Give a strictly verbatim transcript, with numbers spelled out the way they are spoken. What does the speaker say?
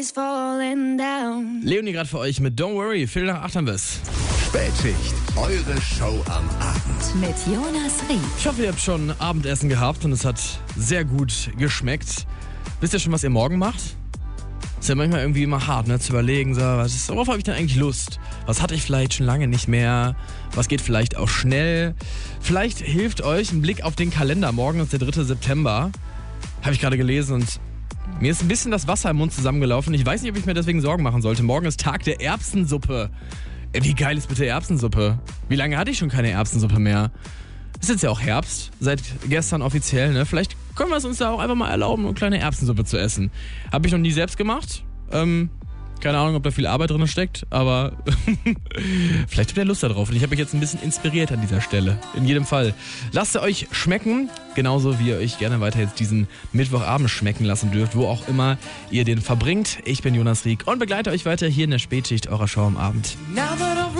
Leonie gerade für euch mit Don't Worry. Viertel nach acht haben wir's. Spätschicht, eure Show am Abend. Mit Jonas Rieck. Ich hoffe, ihr habt schon Abendessen gehabt und es hat sehr gut geschmeckt. Wisst ihr schon, was ihr morgen macht? Ist ja manchmal irgendwie immer hart, ne, zu überlegen, so, was ist, worauf habe ich denn eigentlich Lust? Was hatte ich vielleicht schon lange nicht mehr? Was geht vielleicht auch schnell? Vielleicht hilft euch ein Blick auf den Kalender. Morgen ist der dritte September. Habe ich gerade gelesen und mir ist ein bisschen das Wasser im Mund zusammengelaufen. Ich weiß nicht, ob ich mir deswegen Sorgen machen sollte. Morgen ist Tag der Erbsensuppe. Wie geil ist bitte Erbsensuppe? Wie lange hatte ich schon keine Erbsensuppe mehr? Es ist jetzt ja auch Herbst, seit gestern offiziell, ne? Vielleicht können wir es uns da auch einfach mal erlauben, eine kleine Erbsensuppe zu essen. Habe ich noch nie selbst gemacht. Ähm, keine Ahnung, ob da viel Arbeit drin steckt, aber vielleicht habt ihr Lust darauf. Und ich habe mich jetzt ein bisschen inspiriert an dieser Stelle. In jedem Fall. Lasst es euch schmecken, genauso wie ihr euch gerne weiter jetzt diesen Mittwochabend schmecken lassen dürft, wo auch immer ihr den verbringt. Ich bin Jonas Rieck und begleite euch weiter hier in der Spätschicht eurer Show am Abend.